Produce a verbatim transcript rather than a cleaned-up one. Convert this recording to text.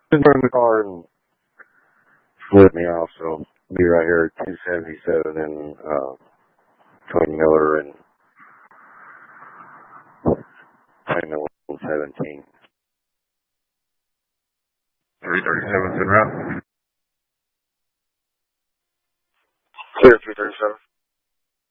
Just in the car and split me off, so I'll be right here at two seventy-seven and uh, between Miller and between Miller and seventeen. three thirty-seven's en route.